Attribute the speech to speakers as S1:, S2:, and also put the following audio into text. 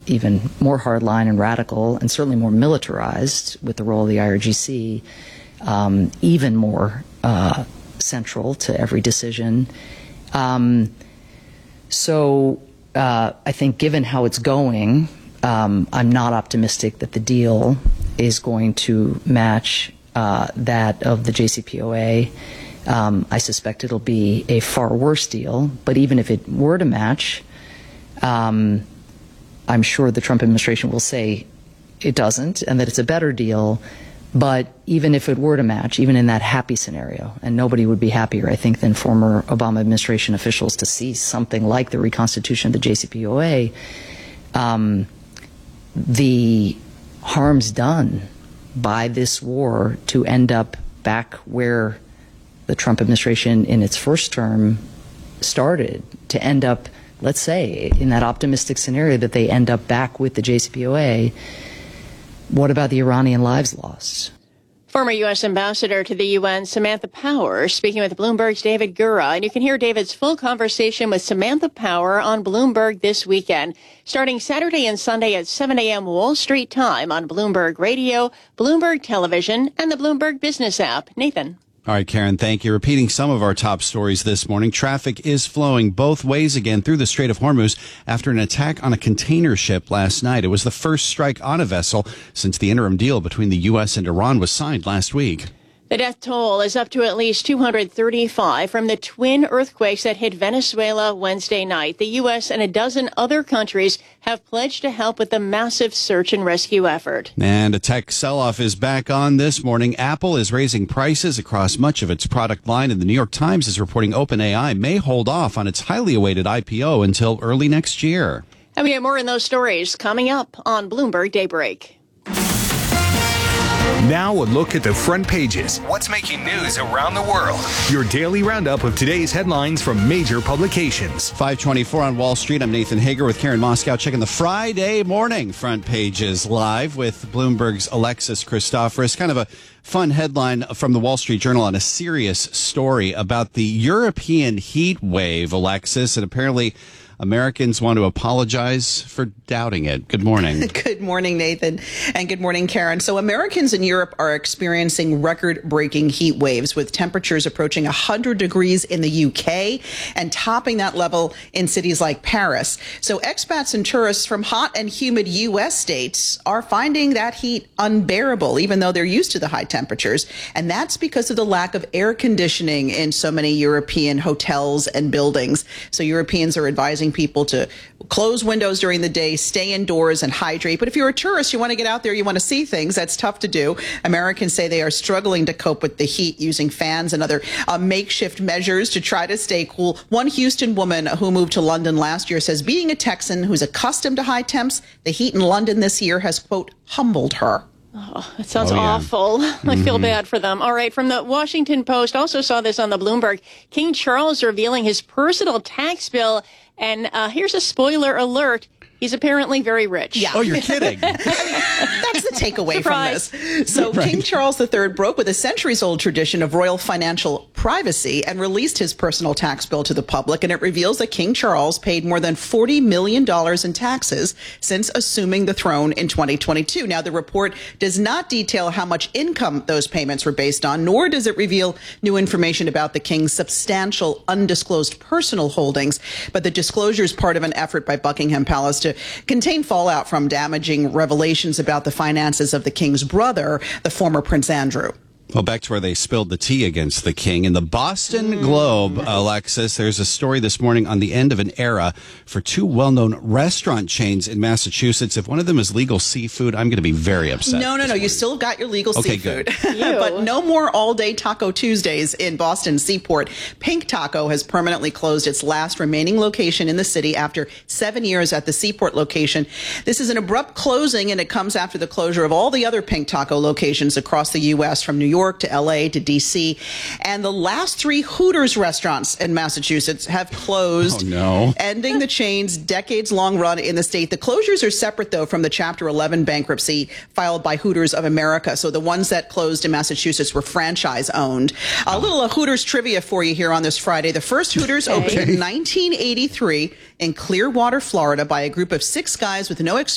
S1: even more hardline and radical, and certainly more militarized with the role of the IRGC, even more central to every decision. So I think given how it's going, I'm not optimistic that the deal is going to match that of the JCPOA. I suspect it'll be a far worse deal, but even if it were to match, I'm sure the Trump administration will say it doesn't and that it's a better deal. But even if it were to match, even in that happy scenario, and nobody would be happier, I think, than former Obama administration officials to see something like the reconstitution of the JCPOA, the harms done by this war to end up back where the Trump administration in its first term started, to end up, let's say, in that optimistic scenario that they end up back with the JCPOA, what about the Iranian lives lost?
S2: Former U.S. Ambassador to the UN, Samantha Power, speaking with Bloomberg's David Gura. And you can hear David's full conversation with Samantha Power on Bloomberg this weekend, starting Saturday and Sunday at 7 a.m. Wall Street time on Bloomberg Radio, Bloomberg Television, and the Bloomberg Business app. Nathan.
S3: All right, Karen, thank you. Repeating some of our top stories this morning, traffic is flowing both ways again through the Strait of Hormuz after an attack on a container ship last night. It was the first strike on a vessel since the interim deal between the U.S. and Iran was signed last week.
S2: The death toll is up to at least 235 from the twin earthquakes that hit Venezuela Wednesday night. The U.S. and a dozen other countries have pledged to help with the massive search and rescue effort.
S3: And a tech sell-off is back on this morning. Apple is raising prices across much of its product line, and the New York Times is reporting OpenAI may hold off on its highly awaited IPO until early next year.
S2: And we have more in those stories coming up on Bloomberg Daybreak.
S4: Now a look at the front pages.
S5: What's making news around the world?
S4: Your daily roundup of today's headlines from major publications.
S3: 524 on Wall Street. I'm Nathan Hager with Karen Moscow checking the Friday morning front pages live with Bloomberg's Alexis Christoforous. Kind of a fun headline from the Wall Street Journal on a serious story about the European heat wave, Alexis, and apparently Americans want to apologize for doubting it. Good morning.
S6: Good morning, Nathan. And good morning, Karen. So Americans in Europe are experiencing record-breaking heat waves with temperatures approaching 100 degrees in the UK and topping that level in cities like Paris. So expats and tourists from hot and humid U.S. states are finding that heat unbearable, even though they're used to the high temperatures. And that's because of the lack of air conditioning in so many European hotels and buildings. So Europeans are advising people to close windows during the day, stay indoors, and hydrate. But if you're a tourist, you want to get out there, you want to see things, that's tough to do. Americans say they are struggling to cope with the heat using fans and other makeshift measures to try to stay cool. One Houston woman who moved to London last year says being a Texan who's accustomed to high temps, the heat in London this year has, quote, humbled her.
S2: Oh, it sounds awful. I feel bad for them. All right. From the Washington Post, also saw this on the Bloomberg. King Charles revealing his personal tax bill. And here's a spoiler alert. He's apparently very rich.
S6: Yeah.
S3: Oh, you're kidding.
S6: That's the takeaway
S2: Surprise.
S6: from this. So right. King Charles III broke with a centuries-old tradition of royal financial privacy and released his personal tax bill to the public. And it reveals that King Charles paid more than $40 million in taxes since assuming the throne in 2022. Now, the report does not detail how much income those payments were based on, nor does it reveal new information about the king's substantial undisclosed personal holdings. But the disclosure is part of an effort by Buckingham Palace to contain fallout from damaging revelations about the finances of the king's brother, the former Prince Andrew.
S3: Well, back to where they spilled the tea against the king. In the Boston Globe, Alexis, there's a story this morning on the end of an era for two well-known restaurant chains in Massachusetts. If one of them is legal seafood, I'm going to be very upset.
S6: No. You still got your legal seafood.
S3: Good.
S6: But no more all-day Taco Tuesdays in Boston Seaport. Pink Taco has permanently closed its last remaining location in the city after 7 years at the Seaport location. This is an abrupt closing, and it comes after the closure of all the other Pink Taco locations across the U.S., from New York to L.A. to D.C. And the last three Hooters restaurants in Massachusetts have closed, ending the chain's decades-long run in the state. The closures are separate, though, from the Chapter 11 bankruptcy filed by Hooters of America. So the ones that closed in Massachusetts were franchise-owned. A little Hooters trivia for you here on this Friday. The first Hooters opened in 1983 in Clearwater, Florida, by a group of 6 guys with no experience